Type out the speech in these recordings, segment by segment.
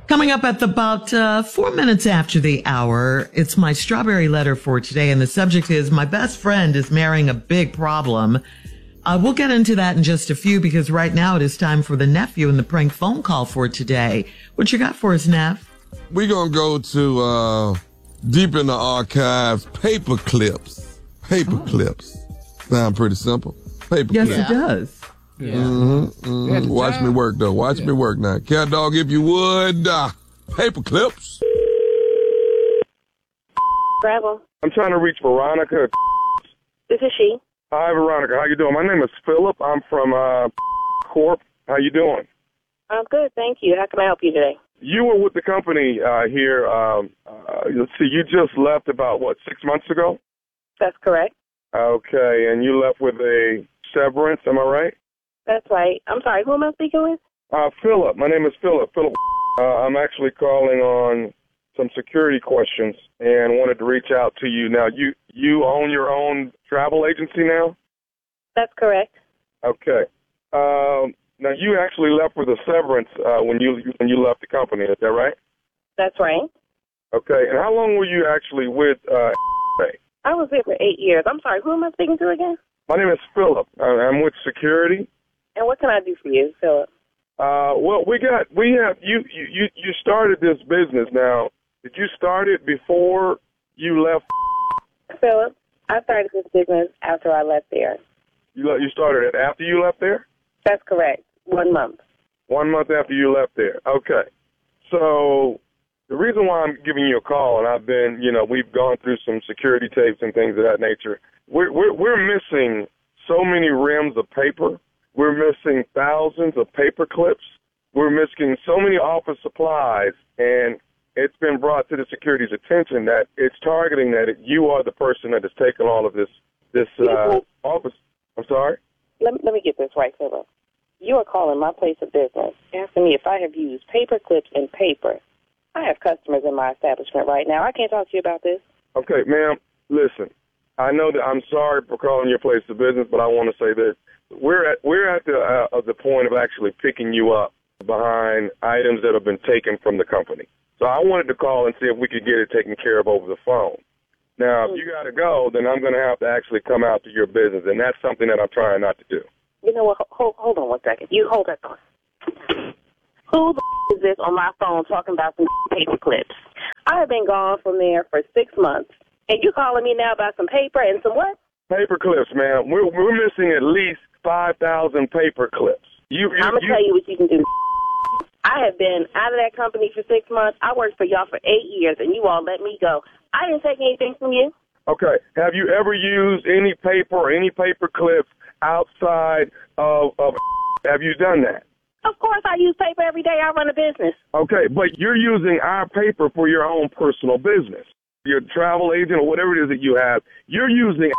Coming up at about 4 minutes after the hour, it's my strawberry letter for today, and the subject is my best friend is marrying a big problem. We'll get into that in just a few, because right now it is time for the nephew and the prank phone call for today. What you got for us, Neff? We're going to go to deep in the archives, paper clips. Paper clips. Sound pretty simple. Paper Yes, clips. it does. Yeah. Watch me work, though. Watch me work now. Cat dog, if you would. Paper clips. Gravel. I'm trying to reach Veronica. This is she. Hi, Veronica. How you doing? My name is Philip. I'm from Corp. How you doing? I'm good, thank you. How can I help you today? You were with the company here. Let's see. You just left about, 6 months ago? That's correct. Okay, and you left with a severance. Am I right? That's right. I'm sorry, who am I speaking with? Philip. My name is Philip. I'm actually calling on some security questions and wanted to reach out to you. Now, you own your own travel agency now? That's correct. Okay. Now, you actually left with a severance when you left the company. Is that right? That's right. Okay. And how long were you actually with I was there for 8 years. I'm sorry, who am I speaking to again? My name is Philip. I'm with security. And what can I do for you, Philip? Well, you started this business now. Did you start it before you left? Philip, I started this business after I left there. You started it after you left there? That's correct. 1 month. 1 month after you left there. Okay. So the reason why I'm giving you a call, and I've been, we've gone through some security tapes and things of that nature. We're missing so many reams of paper. We're missing thousands of paper clips. We're missing so many office supplies, and it's been brought to the security's attention that it's targeting that you are the person that has taken all of this office. I'm sorry? Let me get this right, Philip. You are calling my place of business, asking me if I have used paper clips and paper. I have customers in my establishment right now. I can't talk to you about this. Okay, ma'am, listen. I know that I'm sorry for calling your place of business, but I want to say this. We're at the point of actually picking you up behind items that have been taken from the company. So I wanted to call and see if we could get it taken care of over the phone. Now, if you got to go, then I'm going to have to actually come out to your business, and that's something that I'm trying not to do. You know what? Hold on 1 second. You hold that thought. Who is this on my phone talking about some paper clips? I have been gone from there for 6 months, and you calling me now about some paper and some what? Paper clips, ma'am. We're missing at least 5,000 paper clips. I'm going to tell you what you can do. I have been out of that company for 6 months. I worked for y'all for 8 years, and you all let me go. I didn't take anything from you. Okay. Have you ever used any paper or any paper clips outside of have you done that? Of course I use paper every day. I run a business. Okay, but you're using our paper for your own personal business. Your travel agent or whatever it is that you have, you're using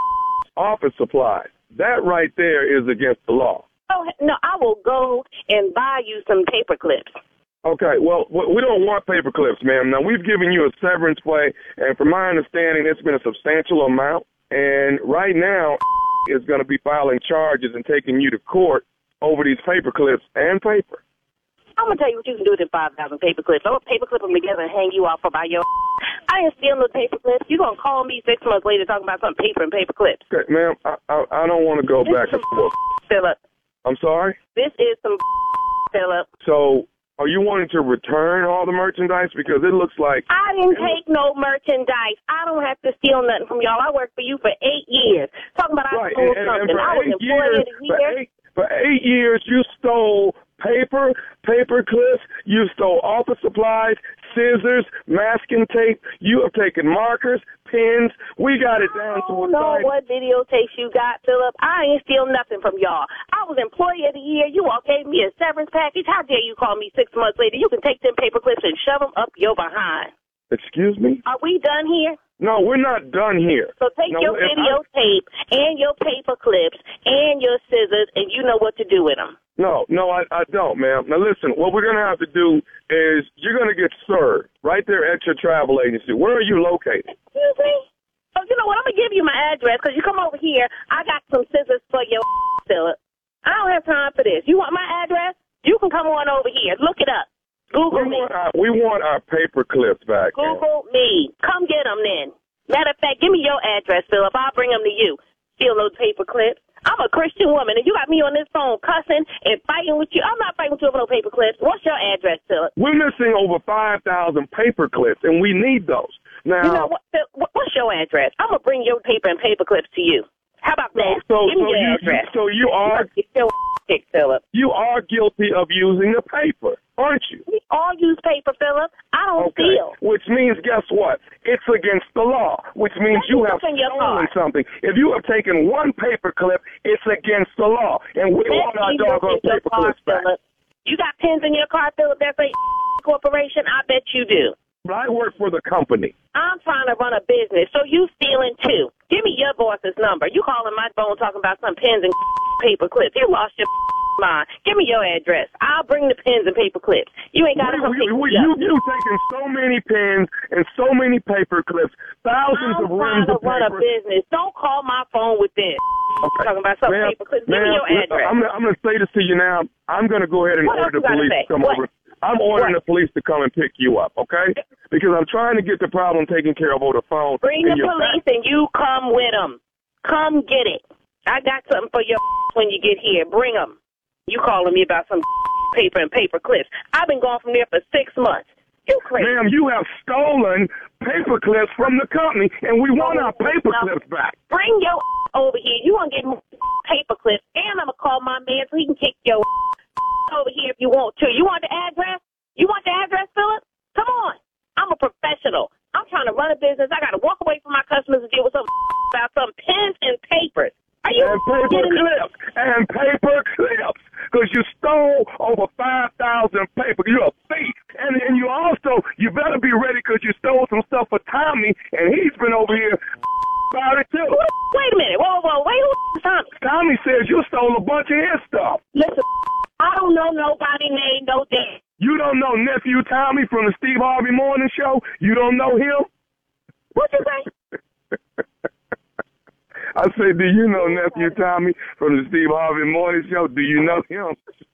office supplies. That right there is against the law. Oh, no, I will go and buy you some paper clips. Okay, well, we don't want paper clips, ma'am. Now, we've given you a severance pay, and from my understanding, it's been a substantial amount. And right now, is going to be filing charges and taking you to court over these paper clips and paper. I'm going to tell you what you can do with them 5,000 paper clips. I'm going to paper clip them together and hang you off about your I ain't stealing the paper clips. You're going to call me 6 months later talking about some paper and paper clips. Okay, ma'am, I don't want to go back and forth. Philip. I'm sorry? This is some Philip. So, are you wanting to return all the merchandise? Because it looks like... I didn't take no merchandise. I don't have to steal nothing from y'all. I worked for you for 8 years. Talking about I stole something. I was employee of the year. For 8 years, you stole paper clips, you stole office supplies, scissors, masking tape. You have taken markers, pens. We got it down to a science. I don't know what videotapes you got, Philip. I ain't steal nothing from y'all. I was employee of the year. You all gave me a severance package. How dare you call me 6 months later? You can take them paper clips and shove them up your behind. Excuse me? Are we done here? No, we're not done here. So take your videotape and your paper clips and your scissors, and you know what to do with them. No, I don't, ma'am. Now, listen, what we're going to have to do is you're going to get served right there at your travel agency. Where are you located? Excuse me? Oh, you know what? I'm going to give you my address because you come over here. I got some scissors for your Philip. I don't have time for this. You want my address? You can come on over here. Look it up. Google me. We want our paper clips back. Google me. Come get them then. Matter of fact, give me your address, Philip. I'll bring them to you. Steal those paper clips. I'm a Christian woman, and you got me on this phone cussing and fighting with you. I'm not fighting with you over no paper clips. What's your address, Philip? We're missing over 5,000 paper clips, and we need those. Now, you know what? What's your address? I'm going to bring your paper and paper clips to you. How about that? Give me your address. So you are... Philip. You are guilty of using the paper, aren't you? We all use paper, Philip. I don't steal. Which means, guess what? It's against the law, which means you have stolen something. If you have taken one paper clip, it's against the law. And we want our doggone paper clips back. You got pens in your car, Philip? That's a corporation? I bet you do. I work for the company. I'm trying to run a business, so you stealing too. Give me your boss's number. You calling my phone talking about some pens and paper clips. You lost your mind. Give me your address. I'll bring the pens and paper clips. You ain't got to come pick me up. You've taken so many pens and so many paper clips, thousands of reams of paper. I'm trying to run a business. Don't call my phone with this. Okay. Talking about some paper clips. Give me your address. I'm going to say this to you now. I'm going to go ahead and order the police to come over. I'm ordering the police to come and pick you up, okay? Because I'm trying to get the problem taken care of over the phone. Bring the police and you come with them. Come get it. I got something for your when you get here. Bring them. You calling me about some paper and paper clips. I've been gone from there for 6 months. You crazy. Ma'am, you have stolen paper clips from the company, and we want our paper clips back. Bring your over here. You want to get paper clips, and I'm going to call my man so he can kick your over here if you want to. You want the address? You want the address, Philip? Come on. I'm a professional. I'm trying to run a business. I got to walk away from my customers and deal with some about some pens and papers. Are you kidding me? And paper clips. Because you stole over 5,000 paper. You're a thief. And you also, you better be ready because you stole some stuff for Tommy, and he's been over here about it too. Wait a minute. Whoa. Wait, who's Tommy? Tommy says you stole a bunch of his stuff. Listen, I don't know nobody named no damn. You don't know Nephew Tommy from the Steve Harvey Morning Show? You don't know him? What you say? I say, do you know Nephew Tommy from the Steve Harvey Morning Show? Do you know him?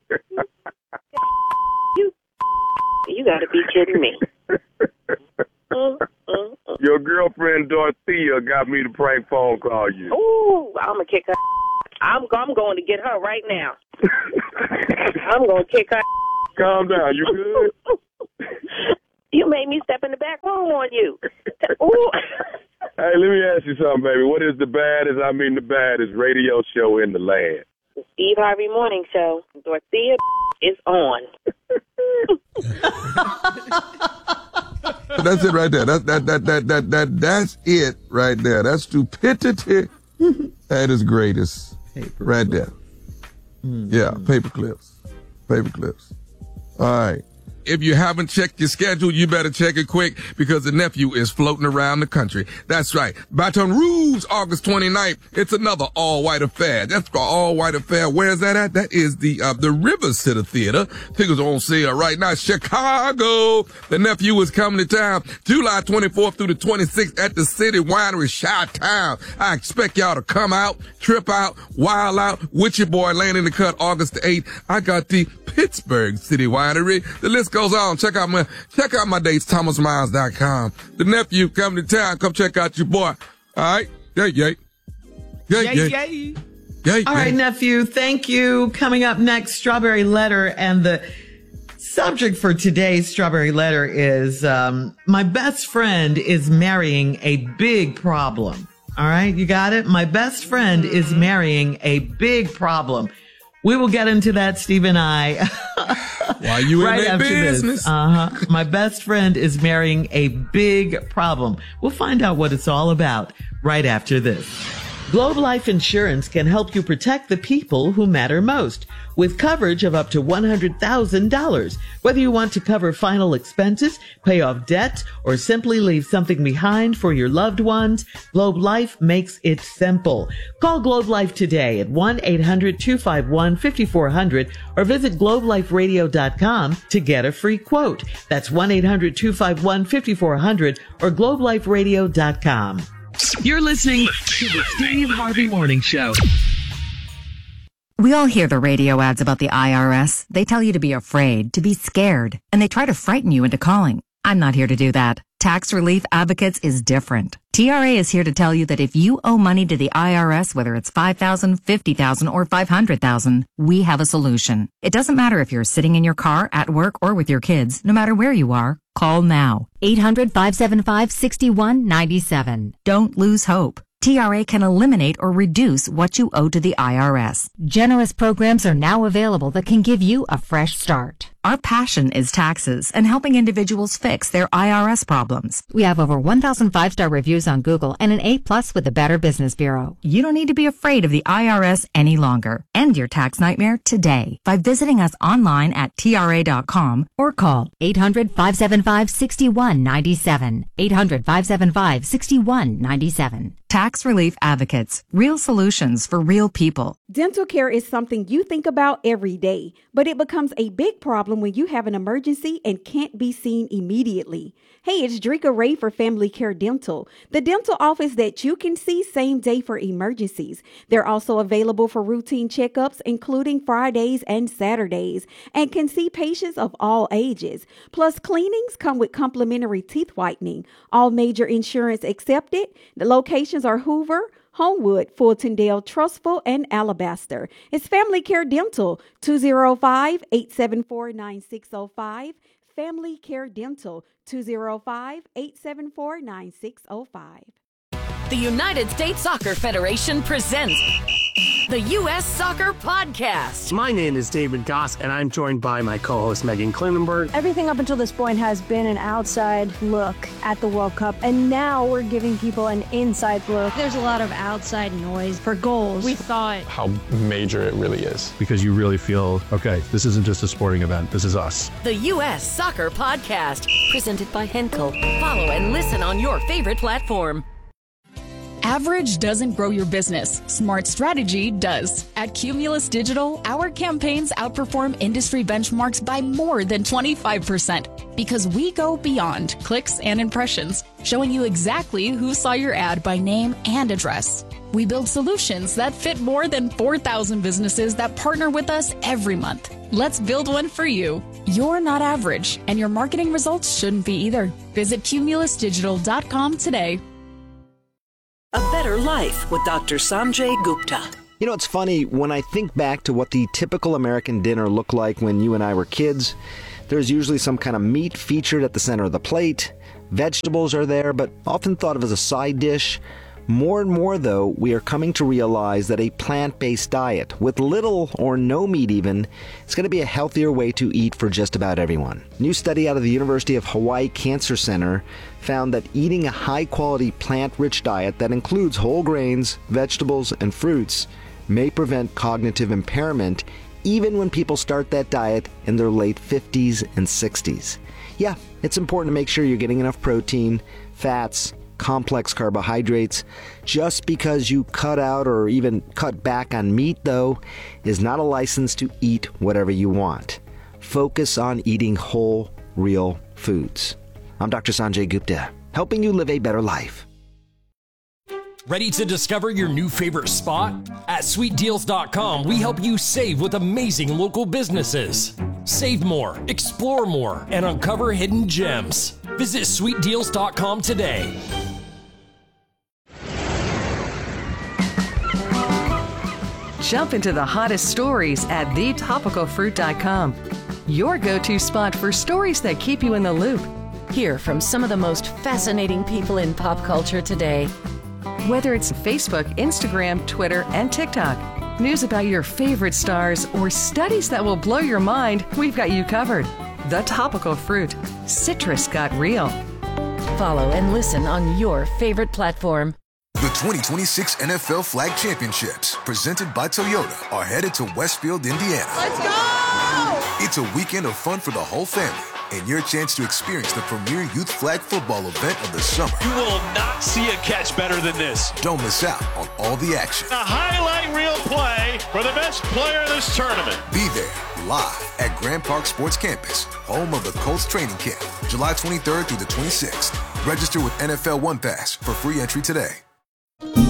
You got to be kidding me. Your girlfriend Dorothea got me to prank phone call you. Ooh, I'm going to kick her. I'm going to get her right now. I'm going to kick her. Calm down. You good? You made me step in the back room on you. Ooh. Hey, let me ask you something, baby. What is the baddest radio show in the land? The Steve Harvey Morning Show. Dorothea is on. That's it right there. That's it right there. That's stupidity at its greatest. Right there. Yeah, paper clips. All right. If you haven't checked your schedule, you better check it quick because the nephew is floating around the country. That's right. Baton Rouge, August 29th. It's another all-white affair. That's the all-white affair. Where is that at? That is the River City Theater. Tickets are on sale right now. Chicago. The nephew is coming to town July 24th through the 26th at the City Winery, Chi-Town. I expect y'all to come out, trip out, wild out with your boy laying in the cut August the 8th. I got the Pittsburgh City Winery. The list goes on. Check out my dates, thomasmiles.com. The nephew coming to town. Come check out your boy. All right. Yay. All right, nephew. Thank you. Coming up next, Strawberry Letter. And the subject for today's Strawberry Letter is, my best friend is marrying a big problem. All right. You got it? My best friend is marrying a big problem. We will get into that, Steve and I. While you right in that business. My best friend is marrying a big problem. We'll find out what it's all about right after this. Globe Life Insurance can help you protect the people who matter most with coverage of up to $100,000. Whether you want to cover final expenses, pay off debt, or simply leave something behind for your loved ones, Globe Life makes it simple. Call Globe Life today at 1-800-251-5400 or visit globeliferadio.com to get a free quote. That's 1-800-251-5400 or globeliferadio.com. You're listening to the Steve Harvey Morning Show. We all hear the radio ads about the IRS. They tell you to be afraid, to be scared, and they try to frighten you into calling. I'm not here to do that. Tax Relief Advocates is different. TRA is here to tell you that if you owe money to the IRS, whether it's $5,000, $50,000, or $500,000, we have a solution. It doesn't matter if you're sitting in your car, at work, or with your kids. No matter where you are, call now. 800-575-6197. Don't lose hope. TRA can eliminate or reduce what you owe to the IRS. Generous programs are now available that can give you a fresh start. Our passion is taxes and helping individuals fix their IRS problems. We have over 1,000 5-star reviews on Google and an A+ with the Better Business Bureau. You don't need to be afraid of the IRS any longer. End your tax nightmare today by visiting us online at TRA.com or call 800-575-6197. 800-575-6197. Tax Relief Advocates. Real solutions for real people. Dental care is something you think about every day, but it becomes a big problem when you have an emergency and can't be seen immediately. Hey, it's Drika Ray for Family Care Dental, the dental office that you can see same day for emergencies. They're also available for routine checkups, including Fridays and Saturdays, and can see patients of all ages. Plus, cleanings come with complimentary teeth whitening. All major insurance accepted. The locations are Hoover, Homewood, Fultondale, Trustful, and Alabaster. It's Family Care Dental, 205-874-9605. Family Care Dental, 205-874-9605. The United States Soccer Federation presents the U.S. Soccer Podcast. My name is David Goss, and I'm joined by my co-host, Megan Klinenberg. Everything up until this point has been an outside look at the World Cup, and now we're giving people an inside look. There's a lot of outside noise for goals. We thought how major it really is. Because you really feel, okay, this isn't just a sporting event, this is us. The U.S. Soccer Podcast, presented by Henkel. Follow and listen on your favorite platform. Average doesn't grow your business. Smart strategy does. At Cumulus Digital, our campaigns outperform industry benchmarks by more than 25% because we go beyond clicks and impressions, showing you exactly who saw your ad by name and address. We build solutions that fit more than 4,000 businesses that partner with us every month. Let's build one for you. You're not average, and your marketing results shouldn't be either. Visit cumulusdigital.com today. A Better Life with Dr. Sanjay Gupta. You know, it's funny, when I think back to what the typical American dinner looked like when you and I were kids, there's usually some kind of meat featured at the center of the plate. Vegetables are there, but often thought of as a side dish. More and more, though, we are coming to realize that a plant-based diet, with little or no meat even, is going to be a healthier way to eat for just about everyone. A new study out of the University of Hawaii Cancer Center found that eating a high-quality plant-rich diet that includes whole grains, vegetables, and fruits may prevent cognitive impairment even when people start that diet in their late 50s and 60s. Yeah, it's important to make sure you're getting enough protein, fats, complex carbohydrates. Just because you cut out or even cut back on meat, though, is not a license to eat whatever you want. Focus on eating whole, real foods. I'm Dr. Sanjay Gupta, helping you live a better life. Ready to discover your new favorite spot? At SweetDeals.com, we help you save with amazing local businesses. Save more, explore more, and uncover hidden gems. Visit SweetDeals.com today. Jump into the hottest stories at thetopicalfruit.com. Your go-to spot for stories that keep you in the loop. Hear from some of the most fascinating people in pop culture today. Whether it's Facebook, Instagram, Twitter, and TikTok, news about your favorite stars, or studies that will blow your mind, we've got you covered. The Topical Fruit. Citrus got real. Follow and listen on your favorite platform. The 2026 NFL Flag Championships, presented by Toyota, are headed to Westfield, Indiana. Let's go! It's a weekend of fun for the whole family and your chance to experience the premier youth flag football event of the summer. You will not see a catch better than this. Don't miss out on all the action. A highlight reel play for the best player in this tournament. Be there live at Grand Park Sports Campus, home of the Colts training camp, July 23rd through the 26th. Register with NFL One Pass for free entry today.